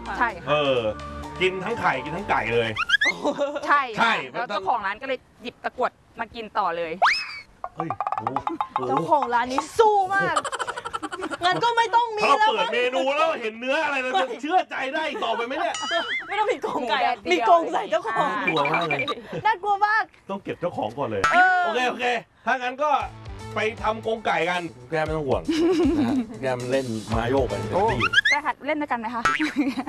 ใช่ค่ะกินทั้งไข่กินทั้งไก่เลยใช่ใช่แล้วเจ้าของร้านก็เลยหยิบตะกรวดมากินต่อเลยเฮ้ยเจ้าของร้านนี้สู้มากงั้นก็ไม่ต้องมีถ้าแล้วเปิดเมนูแล้วเห็นเนื้ออะไรเราจะเชื่อใจได้ต่อไปไหมเนี่ยไม่ต้องมีกรงไก่มีกรงใส่เจ้าของกลัวมากเลยน่ากลัวมากต้องเก็บเจ้าของก่อนเลยโอเคถ้างั้นก็ไปทำกรงไก่กันแกไม่ต้องห่วงนะแกมันเล่นมาโยกกันเต็มที่ได้ค่ะเล่นด้วยกันไหมคะ